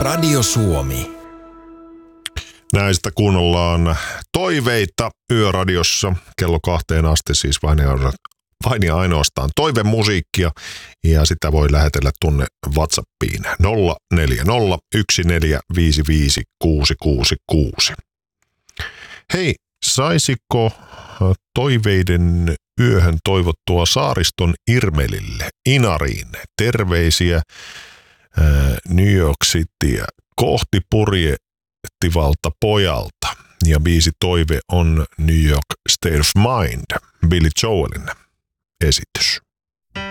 Radio Suomi. Näistä kuunnellaan toiveita Yöradiossa kello 2 asti, siis vain ja ainoastaan toivemusiikkia, ja sitä voi lähetellä tunne WhatsAppiin 0401455666. Hei, saisiko toiveiden yöhön toivottua Saariston Irmelille, Inariin, terveisiä New York Cityä kohti purjehtivalta pojalta. Ja biisi toive on New York State of Mind, Billy Joelin esitys.